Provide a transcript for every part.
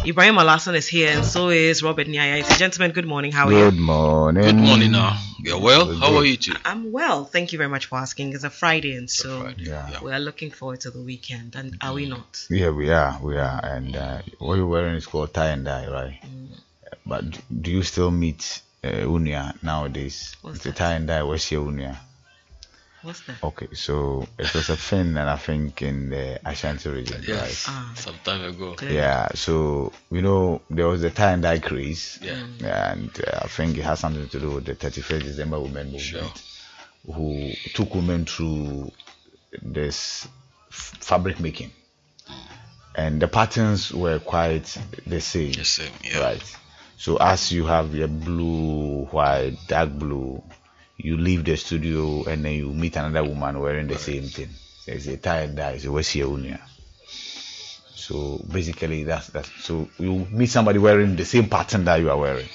Ibrahim Alasan is here, and so is Robert Nyaya. Gentlemen, good morning. How are Good you? morning. Good morning now. You're well? Good. How are you too? I'm well. Thank you very much for asking. It's a Friday, and so Yeah. we are looking forward to the weekend. And are we not? Yeah, we are. And what you're wearing is called tie and dye, right? But do you still meet Unia nowadays? What's It's a that? tie and dye. What's your Unia? What's that? Okay, so it was a thing, and I think in the Ashanti region, Yes. Ah. Some time ago. right? Yeah. So there was the tie and dye craze. Yeah. And I think it has something to do with the 31st December Women Movement, Sure. who took women through this fabric making, and the patterns were quite the same. The same. Yeah. Right. So as you have your blue, white, dark blue, you leave the studio and then you meet another woman wearing the same thing. So it's a tie and dye. So what's your unia? So basically that's so you meet somebody wearing the same pattern that you are wearing.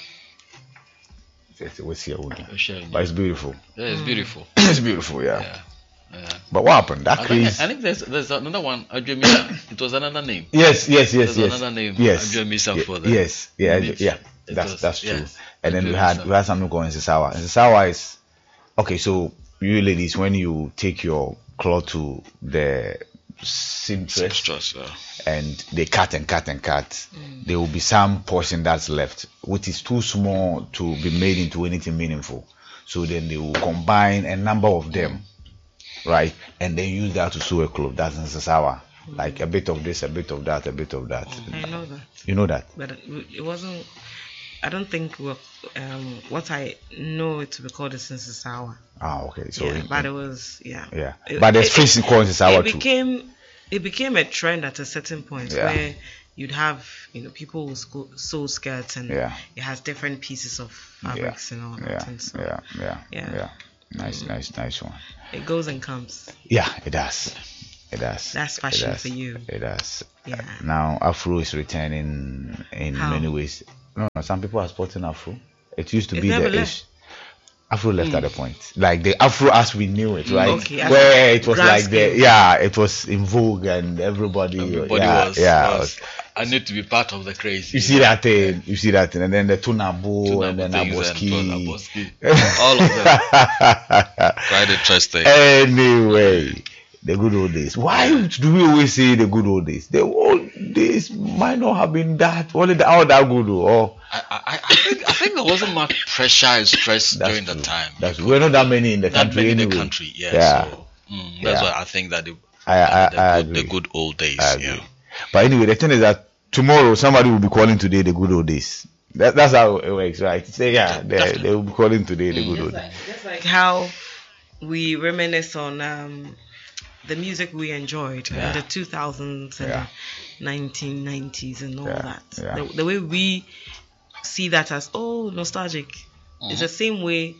It's what's your unia? But it's beautiful. Yeah, it's beautiful. It's beautiful, yeah. Yeah. But what happened? That I craze. think there's another one. Ajumisa. It was another name. Yes. There's another name. Ajumisa for that. Yes. Yeah. Meat. Yeah. It That's was- true. yes. And then we Ajumisa. had something called Nsisawa. Nsisawa is okay. So you ladies, when you take your cloth to the seamstress Trust. and they cut, there will be some portion that's left, which is too small to be made into anything meaningful. So then they will combine a number of them, right, and then use that to sew a cloth. That's Nsisawa. Like a bit of this, a bit of that, a bit of that. I know that, You know that? but it wasn't. I don't think what I know it to be called is Nsisawa. Okay. So Yeah, but it was yeah. But there's fish called Nsisawa too. It became a trend at a certain point Yeah. where you'd have people who sew skirts and Yeah. it has different pieces of fabrics and all that. Yeah. And so Yeah. Nice one. it goes and comes. Yeah, it does. That's fashion for you. It does. Yeah. Now Afro is returning in How? many ways. No, some people are sporting Afro. It used to It be never the left. ish. Afro left at the point, like the Afro as we knew it, right? Okay, as Where it was grass like scale. it was in vogue and everybody was. I need to be part of the craze. You see that thing, and then the Tunabo and then Aboski. All of them. Quite interesting. Anyway, the good old days. Why do we always say the good old days? The old days might not have been that all that good, or I think there wasn't much pressure and stress during the time. We're not that many in the That country many in anyway. the country, yeah. Yeah. So, that's why I think that I the agree. good old days. I agree. Yeah. But anyway, the thing is that tomorrow somebody will be calling today the good old days. That's how it works, right? Say they will be calling today the good old days. Just like how we reminisce on the music we enjoyed in the 2000s and the 1990s and all that. Yeah. The way we see that as nostalgic. It's the same way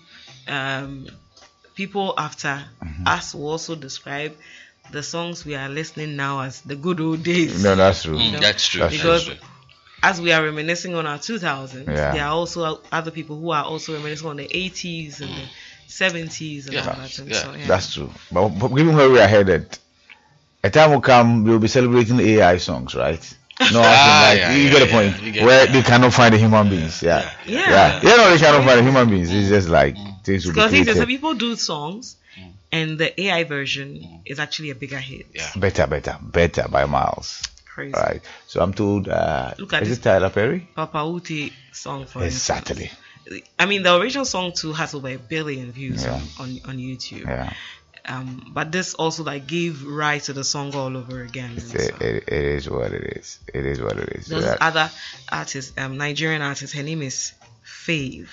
people after us will also describe the songs we are listening now as the good old days. No, that's true. That's true. That's Because That's true. as we are reminiscing on our 2000s, Yeah. there are also other people who are also reminiscing on the 80s and the 70s and Yeah. all that. And Yeah. so, That's true. But given where we are headed, a time will come we'll be celebrating AI songs, right? No, you get the point. Where they cannot find the human beings. Yeah. Yeah. They cannot find the human beings. It's just like things will be Because created. some people do songs and the AI version is actually a bigger hit. Yeah. Better by miles. Crazy. Right. So I'm told Look at is this it Tyler Perry? Papa Uti song for Exactly. instance. I mean, the original song too has over 1 billion views Yeah. on YouTube. Yeah. But this also gave rise to the song all over again. And so It is what it is. It is what it is. there's That- other artist, Nigerian artist. Her name is Fave.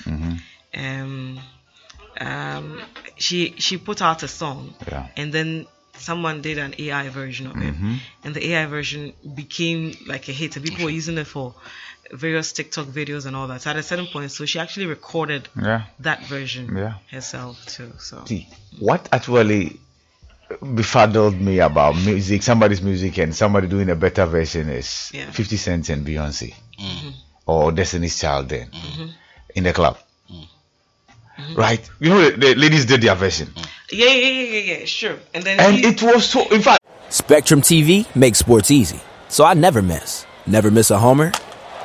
She put out a song, Yeah. and then someone did an AI version of it, and the AI version became like a hit, and people were using it for various TikTok videos and all that. So at a certain point, so she actually recorded that version herself too. So See, what actually befuddled me about music, somebody's music and somebody doing a better version is 50 Cent and Beyonce or Destiny's Child then in the club. Right? You know, the ladies did their version. Yeah, sure. And then it was so, in fact, Spectrum TV makes sports easy, so I never miss a homer,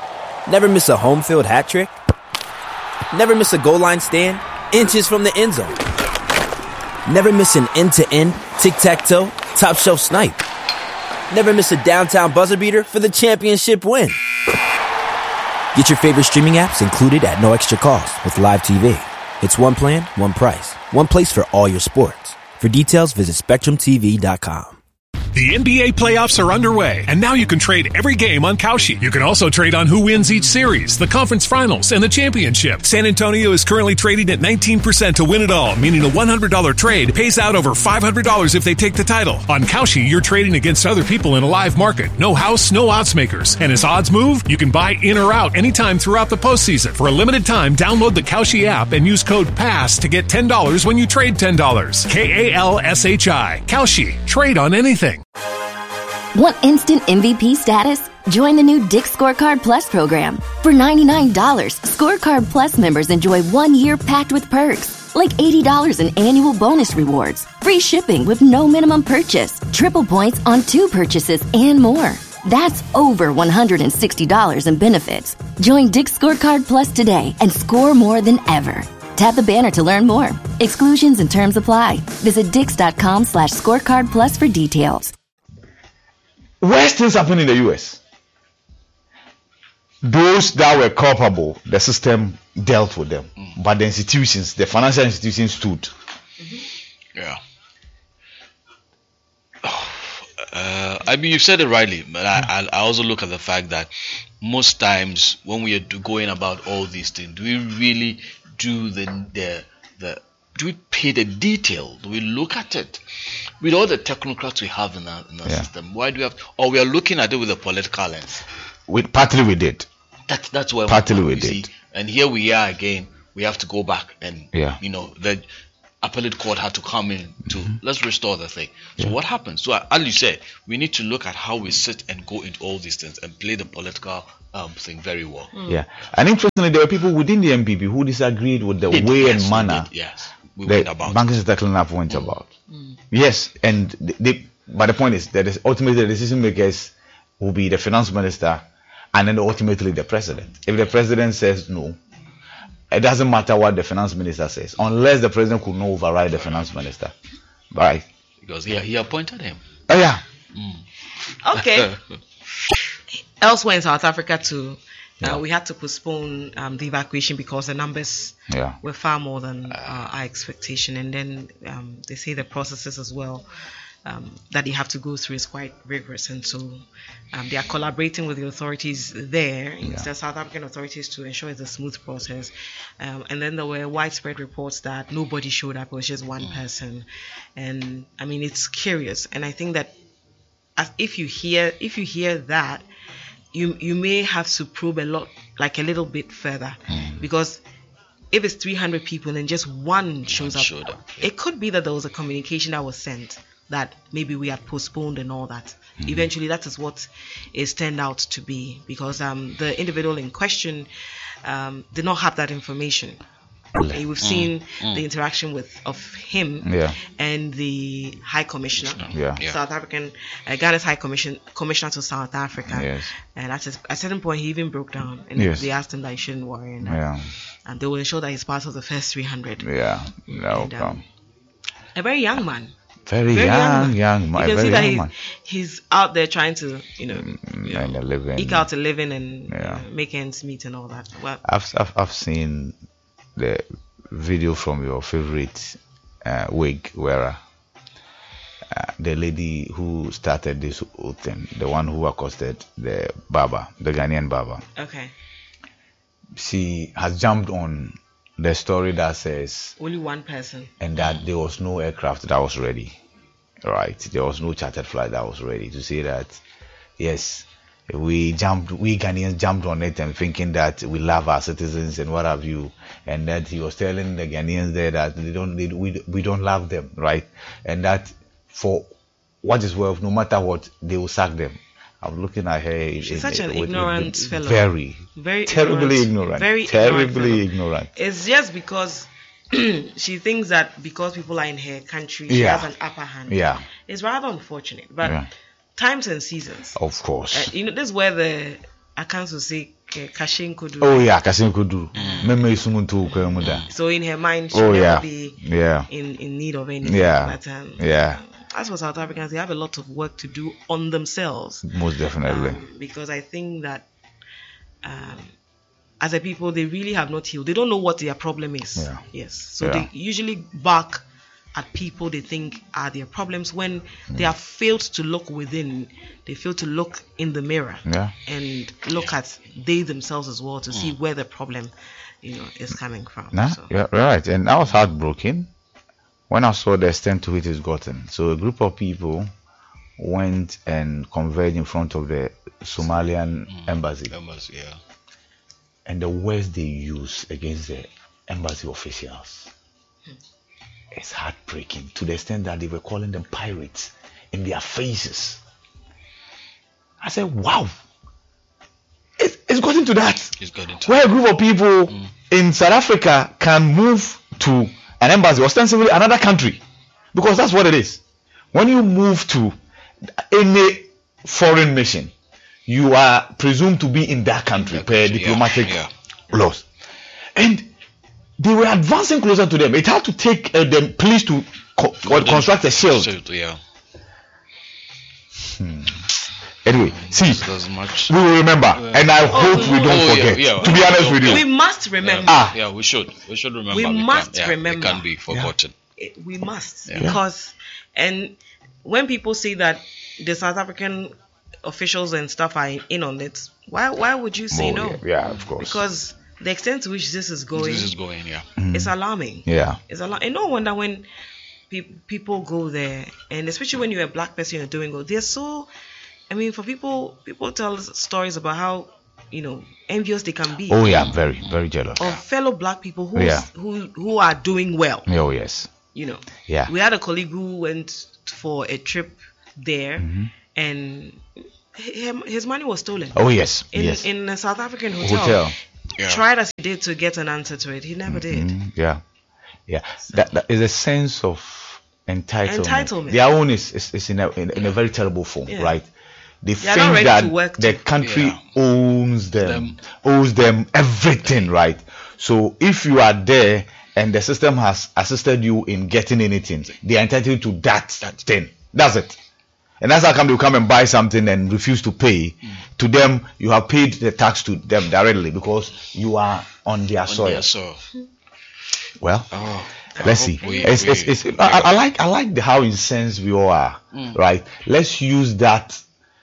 Never miss a home field hat trick? Never miss a goal line stand inches from the end zone? Never miss an end-to-end, tic-tac-toe, top-shelf snipe? Never miss a downtown buzzer beater for the championship win? Get your favorite streaming apps included at no extra cost with Live TV. It's one plan, one price, one place for all your sports. For details, visit SpectrumTV.com. The NBA playoffs are underway, and now you can trade every game on Kalshi. You can also trade on who wins each series, the conference finals, and the championship. San Antonio is currently trading at 19% to win it all, meaning a $100 trade pays out over $500 if they take the title. On Kalshi, you're trading against other people in a live market. No house, no odds makers. And as odds move, you can buy in or out anytime throughout the postseason. For a limited time, download the Kalshi app and use code PASS to get $10 when you trade $10. KALSHI. Kalshi. Trade on anything. Want instant MVP status? Join the new Dick's Scorecard Plus program. For $99, Scorecard Plus members enjoy 1 year packed with perks, like $80 in annual bonus rewards, free shipping with no minimum purchase, triple points on 2 purchases, and more. That's over $160 in benefits. Join Dick's Scorecard Plus today and score more than ever. Tap the banner to learn more. Exclusions and terms apply. Visit dix.com/scorecard plus for details. Worst things happen in the US. Those that were culpable, the system dealt with them. But the institutions, the financial institutions stood. Yeah. I mean, you've said it rightly, but I also look at the fact that most times when we are going about all these things, do we really do do we pay the detail? Do we look at it? With all the technocrats we have in our system, why do we have, or we are looking at it with a political lens? Partly we did. That's where partly we did. See, and here we are again. We have to go back and the appellate court had to come in to let's restore the thing. So what happens? So as you said, we need to look at how we sit and go into all these things and play the political thing very well. Yeah, and interestingly, there were people within the MPP who disagreed with the way and manner. We went about Banking Sector Cleanup went about. Yes, and but the point is that ultimately the decision makers will be the finance minister and then ultimately the president. If the president says no, it doesn't matter what the finance minister says, unless the president could not override the finance minister, right? Because he appointed him. Oh yeah. Okay. Elsewhere in South Africa too, we had to postpone the evacuation because the numbers were far more than our expectation, and then they say the processes as well that you have to go through is quite rigorous, and so they are collaborating with the authorities there, the South African authorities, to ensure it's a smooth process. And then there were widespread reports that nobody showed up; it was just one person, and I mean it's curious, and I think that if you hear that, you may have to probe a little bit further, because if it's 300 people and just one shows up, it could be that there was a communication that was sent that maybe we had postponed and all that. Eventually, that is what it turned out to be, because the individual in question did not have that information. We've seen the interaction of him and the High Commissioner, South African, Ghana's High Commissioner to South Africa, and at a certain point he even broke down, and they asked him that he shouldn't worry, and they will ensure that he's part of the first 300. A very young man. Very young man. You can see that he's out there trying to, eke out a living and make ends meet and all that. Well, I've seen the video from your favorite wig wearer, the lady who started this whole thing, the one who accosted the barber, the Ghanaian barber. Okay. She has jumped on the story that says only one person, and that there was no aircraft that was ready, right? There was no chartered flight that was ready, to say that yes, we Ghanaians jumped on it and thinking that we love our citizens and what have you, and that he was telling the Ghanaians there that we don't love them, right? And that for what is worth, no matter what, they will sack them. I'm looking at her. She's such an ignorant fellow. Very terribly ignorant. Very terribly ignorant. It's just because she thinks that because people are in her country, she has an upper hand. Yeah. It's rather unfortunate. But times and seasons. Of course. This is where the accounts will say Kashin Kudu. Oh yeah, Kashin Kudu. So in her mind, she'll never be in need of anything. Yeah. But, as for South Africans, they have a lot of work to do on themselves. Most definitely. Because I think that as a people, they really have not healed. They don't know what their problem is. Yeah. Yes. So they usually bark at people they think are their problems when they have failed to look within. They fail to look in the mirror and look at they themselves as well to see where the problem, is coming from. Yeah, right. And I was heartbroken when I saw the extent to which it's gotten. So a group of people went and converged in front of the Somalian embassy. And the words they use against the embassy officials, it's heartbreaking to the extent that they were calling them pirates in their faces. I said, wow, it's gotten to that. Where a group of people in South Africa can move to an embassy, ostensibly another country, because that's what it is. When you move to any foreign mission, you are presumed to be in that country per diplomatic laws. And they were advancing closer to them. It had to take them police to construct a shield. Anyway, see, we will remember, and I hope we don't forget. To be honest with you, we must remember. We should remember. We must remember. It can't be forgotten. We must, because, and when people say that the South African officials and stuff are in on it, why would you say no? Yeah, of course. Because the extent to which this is going, it's alarming. It's alarming. And no wonder when people go there, and especially when you're a black person, you're doing good. They're so, for people tell stories about how envious they can be. Oh yeah, very, very jealous. Of fellow black people who are doing well. Oh yes. We had a colleague who went for a trip there, and his money was stolen. Oh yes, in a South African hotel. Tried as he did to get an answer to it, he never did. That is a sense of entitlement. Their own is in a very terrible form, right? They think that the country owes them everything, right? So if you are there and the system has assisted you in getting anything, they are entitled to that thing. That's it. And that's how come they come and buy something and refuse to pay. To them, you have paid the tax to them directly because you are on their soil. Well, let's see. I like how incensed we all are, right? Let's use that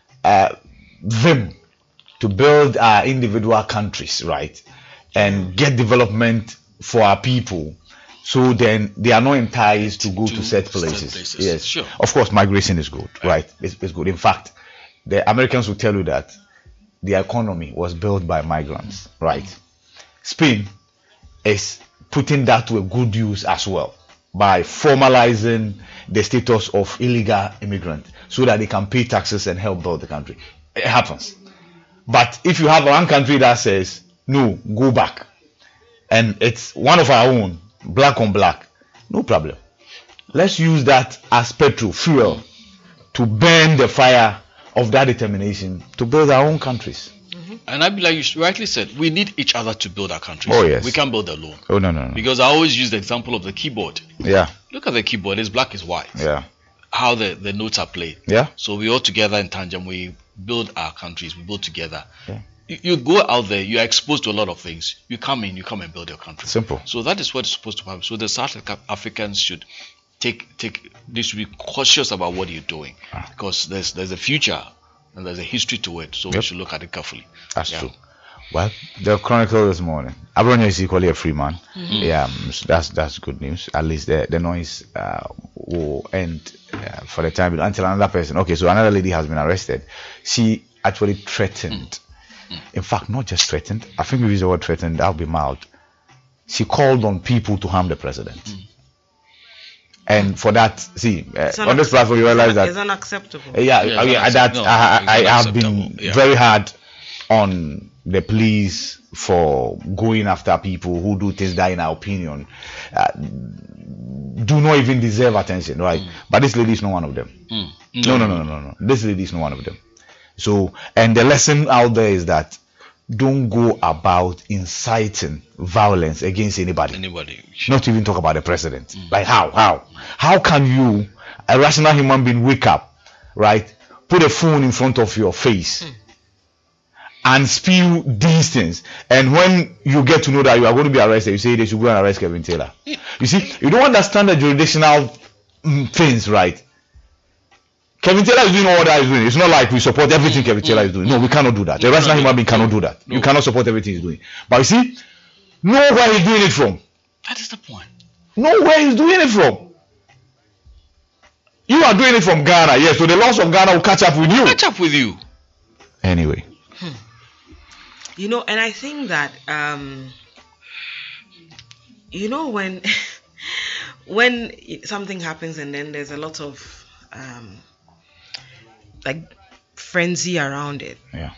vim to build our individual countries, right? And get development for our people. So then they are not enticed to go to set places. Yes, sure. Of course, migration is good, right? It's good. In fact, the Americans will tell you that the economy was built by migrants, right? Spain is putting that to a good use as well by formalizing the status of illegal immigrant so that they can pay taxes and help build the country. It happens. But if you have one country that says, no, go back, and it's one of our own, black on black, no problem. Let's use that as petrol, fuel, to burn the fire of that determination to build our own countries. And I believe, like you rightly said, we need each other to build our countries. Oh yes. We can't build alone. Oh no. Because I always use the example of the keyboard. Yeah. Look at the keyboard. It's black, it's white. Yeah. How the notes are played. Yeah. So we all together in tandem, we build our countries. We build together. Yeah. You go out there, you are exposed to a lot of things. You come and build your country. Simple. So that is what is supposed to happen. So the South Africans should they should be cautious about what you're doing, because there's a future and there's a history to it. So we should look at it carefully. That's true. Well, the Chronicle this morning, Abronia is equally a free man. Yeah, that's good news. At least the noise will end for the time until another person. Okay, so another lady has been arrested. She actually threatened. In fact, not just threatened. I think we use the word threatened. That'll be mild. She called on people to harm the president. And for that, see, on this platform, you realize that it's unacceptable. I have been very hard on the police for going after people who do things that, in our opinion, do not even deserve attention, right? But this lady is not one of them. No. This lady is not one of them. So, and the lesson out there is that don't go about inciting violence against anybody. Sure. Not even talk about the president. Like how can you, a rational human being, wake up, right, put a phone in front of your face and spew these things, and when you get to know that you are going to be arrested, you say they should go and arrest Kevin Taylor? You see, you don't understand the jurisdictional things, right? Kevin Taylor is doing all that he's doing. It's not like we support everything Kevin Taylor is doing. No, we cannot do that. The rational human being cannot do that. You cannot support everything he's doing. But you see, know where he's doing it from. That is the point. Know where he's doing it from. You are doing it from Ghana, yes. So the laws of Ghana will catch up with you. Anyway. You know, and I think that you know, when something happens and then there's a lot of like frenzy around it,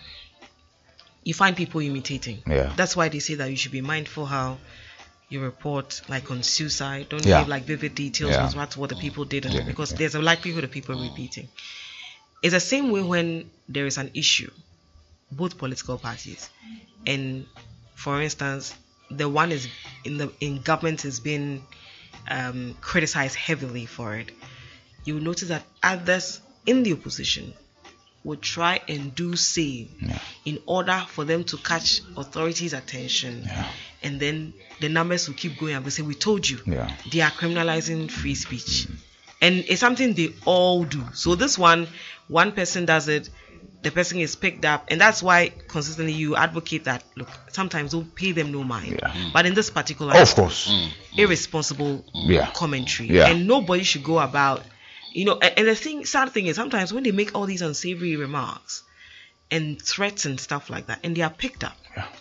you find people imitating. That's why they say that you should be mindful how you report, like on suicide. Don't give like vivid details of what the people did, because there's a likelihood of people repeating. It's the same way when there is an issue, both political parties, and for instance, the one is in government has been criticized heavily for it. You will notice that others in the opposition would try and do same in order for them to catch authorities' attention, and then the numbers will keep going up. They say, we told you, they are criminalizing free speech, and it's something they all do. So this one person does it, the person is picked up, and that's why consistently you advocate that, look, sometimes don't pay them no mind, but in this particular of course, irresponsible commentary, and nobody should go about, you know. And the sad thing is, sometimes when they make all these unsavory remarks and threats and stuff like that, and they are picked up,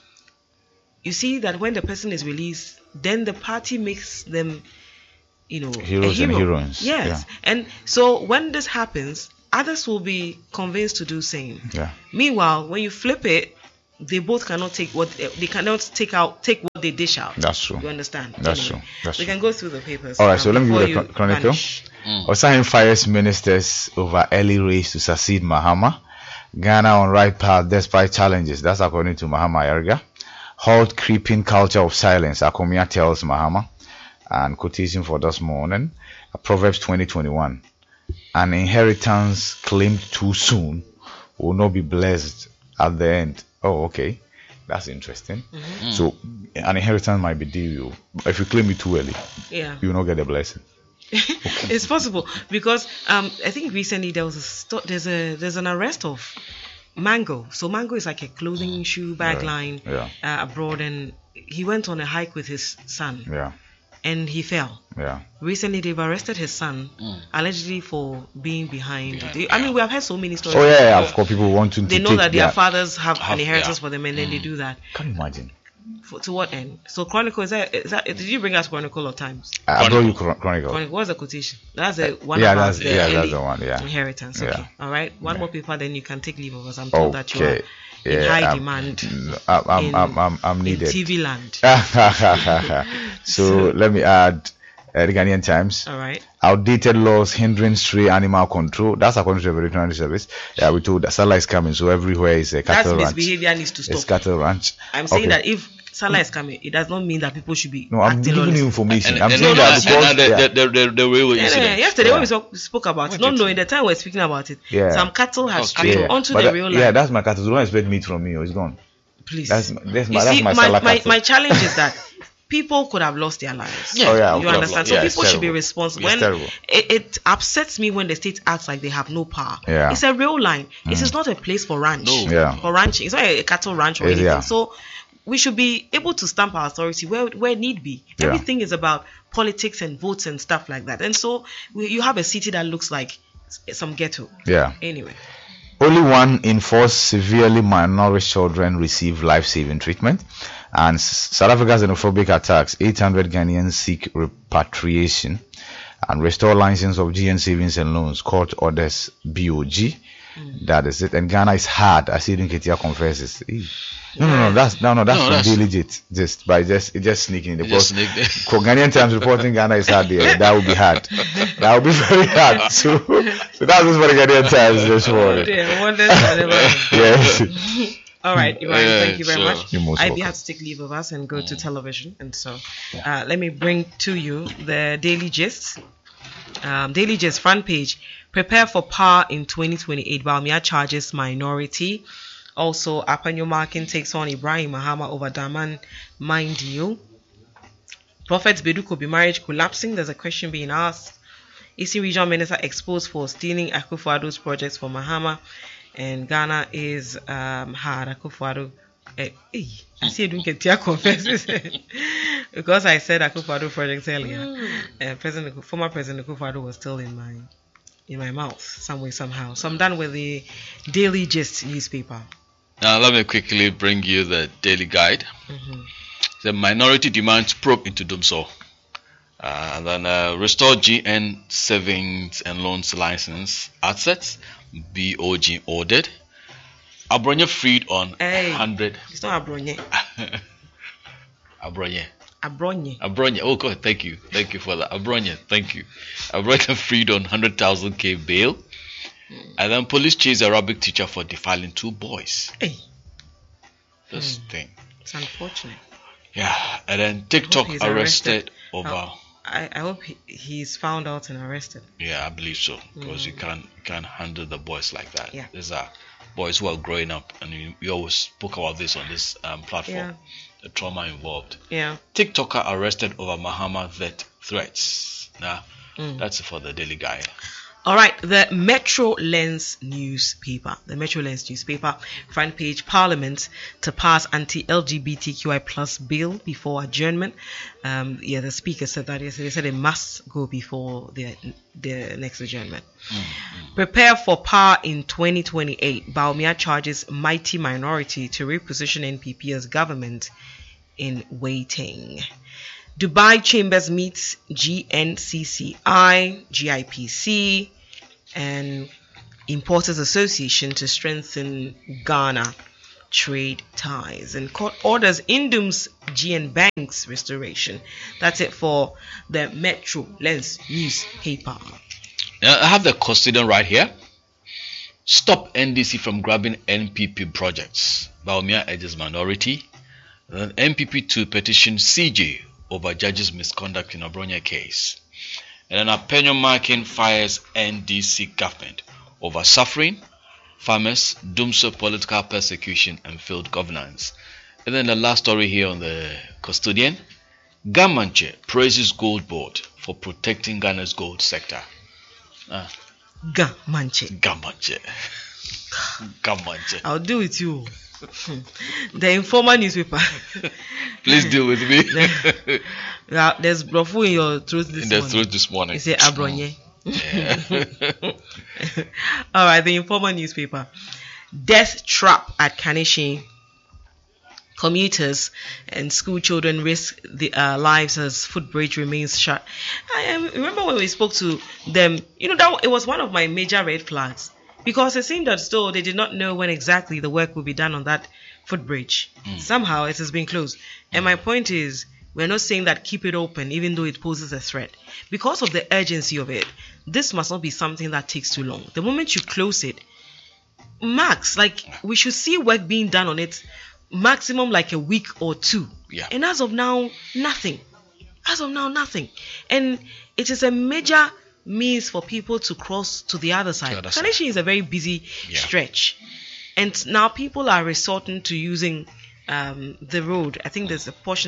you see that when the person is released, then the party makes them, you know, heroes and heroines. Yes, and so when this happens, others will be convinced to do same. Meanwhile, when you flip it, they both cannot take what they cannot take what they dish out. That's true. You understand? That's anyway, true. we can go through the papers. All right, so let me give you the chronicle. Osahin fires ministers over early race to succeed Mahama. Ghana on right path despite challenges. That's according to Mahama Ayariga. Halt creeping culture of silence, Akomia tells Mahama. And quotation for this morning, Proverbs 20:21. An inheritance claimed too soon will not be blessed at the end. Oh, okay. That's interesting. So an inheritance might be due. If you claim it too early, you will not get the blessing. Okay. It's possible, because I think recently there was there's an arrest of Mango. So Mango is like a clothing shoe bag line abroad, and he went on a hike with his son. And he fell. Recently, they've arrested his son, allegedly for being behind. I mean, we have heard so many stories. Of course, people want to. They know that their fathers have an inheritance for them, and then they do that. Can you imagine? To what end? So Chronicle, is that? Did you bring us Chronicle or Times? I brought you Chronicle. What's the quotation? That's the one. That's the one. Inheritance. Okay. All right. One more paper, then you can take leave of us. I'm told that you are in high demand. I'm needed. In TV land. So let me add the Ghanaian Times. All right. Outdated laws hindering stray animal control. That's according to the Veterinary Service. We told that Salah is coming, so everywhere is a cattle ranch. That misbehavior needs to stop. It's cattle ranch. I'm saying that if Salah is coming, it does not mean that people should be. No, I'm giving you information. I'm saying that because the railway incident. Yesterday when we spoke about it, not knowing the time we're speaking about it, some cattle has strayed onto the rail line. Yeah, that's my cattle. Don't expect meat from me. It's gone. Please. That's my Salah cattle. My challenge is that people could have lost their lives. You understand? So people should be responsible. It upsets me when the state acts like they have no power. It's a rail line. This is not a place for ranch. For ranching. It's not a cattle ranch or anything. So we should be able to stamp our authority where need be. Everything is about politics and votes and stuff like that. And so you have a city that looks like some ghetto. Anyway. Only 1 in 4 severely malnourished children receive life-saving treatment. And South Africa's xenophobic attacks, 800 Ghanaians seek repatriation. And restore license of GN Savings and Loans, court orders BOG. That is it. And Ghana is hard, as Edwin Ketia confesses. No, that's legit. Just sneaking in the box. Ghanaian Times reporting Ghana is hard there. That would be hard. That would be very hard. So that's just for the Ghanaian Times this morning. Yes. All right, Ibrahim, thank you very much. You're most welcome. IB had to take leave of us and go to television, and so let me bring to you the Daily Gist. Daily Gist front page: prepare for power in 2028. Bawumia charges minority. Also, Apanyo Markin takes on Ibrahim Mahama over Daman Mind You. Prophet Bedu Kobi marriage collapsing. There's a question being asked. EC Regional Minister exposed for stealing Akufo-Addo's projects for Mahama. And Ghana is hard. Akufo-Addo. I see you don't get tear confesses because I said Akufo-Addo projects earlier. Former President Akufo-Addo was still in my mouth some way somehow. So I'm done with the Daily Gist newspaper. Now let me quickly bring you the Daily Guide. The minority demands probe into Dumso. And then restore GN savings and loans license assets. BOG ordered. Abronye freed on 100. It's not Abronye. Abronye. Oh God, thank you for that. Abronye, thank you. Abronye freed on 100,000 K bail. And then police chased a Arabic teacher for defiling 2 boys. This thing. It's unfortunate. Yeah, and then TikTok arrested over. I hope he's found out and arrested. Yeah, I believe so, because you can't handle the boys like that. Yeah. These are boys who are growing up, and we always spoke about this on this platform. Yeah. The trauma involved. Yeah. TikToker arrested over Mahama vet threats. Now, that's for the Daily Guide. All right, the Metro Lens newspaper. The Metro Lens newspaper, front page: Parliament to pass anti-LGBTQI plus bill before adjournment. The speaker said that yesterday. They said it must go before the next adjournment. Prepare for power in 2028. Bawumia charges mighty minority to reposition NPP as government in waiting. Dubai Chambers meets GNCCI, GIPC, and Importers Association to strengthen Ghana trade ties. And court orders Indum's GN Banks restoration. That's it for the Metro Lens newspaper. I have the custodian right here. Stop NDC from grabbing NPP projects. Bawumia urges minority. Then NPP to petition CJ over judges' misconduct in Abronye case. And then Apanyo Markin fires NDC government over suffering, farmers, Dumso political persecution and failed governance. And then the last story here on the custodian. Gamanche praises Gold Board for protecting Ghana's gold sector. Gamanche. I'll do with you. The Informer newspaper. Please deal with me. There's brofu in your throat this morning. You say Abronye. All right, the Informer newspaper. Death trap at Kaneshie. Commuters and school children risk their lives as footbridge remains shut. I remember when we spoke to them, that it was one of my major red flags. Because it seemed as though they did not know when exactly the work would be done on that footbridge. Somehow it has been closed. And my point is, we're not saying that keep it open even though it poses a threat. Because of the urgency of it, this must not be something that takes too long. The moment you close it, max, we should see work being done on it maximum like a week or 2. Yeah. And as of now, nothing. And it is a major means for people to cross to the other side. Kaneshie is a very busy stretch, and now people are resorting to using the road. I think there's a portion